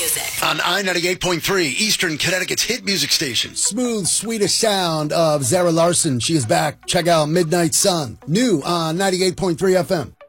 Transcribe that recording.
music. On I-98.3, Eastern Connecticut's hit music station. Smooth, Swedish sound of Zara Larsson. She is back. Check out Midnight Sun. New on 98.3 FM.